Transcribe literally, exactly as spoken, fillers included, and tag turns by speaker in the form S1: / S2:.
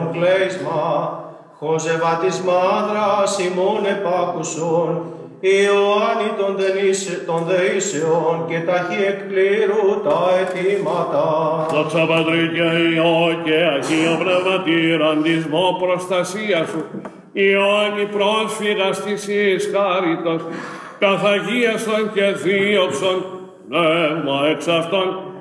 S1: Θεόν κλαίσμα, χωζεβατισμά δράσιμον επάκουσον, Ιωάννη των, δενήσε, των δεήσεων και ταχύ εκπλήρου τα αιτήματα.
S2: Δόξα Πατρί και Υιό και Αγίο Πνευματήραν της μο προστασία σου, Ιωάννη πρόσφυγας της Ιης χάριτος, καθαγίασον και δίωξον πνεύμα εξ αυτών,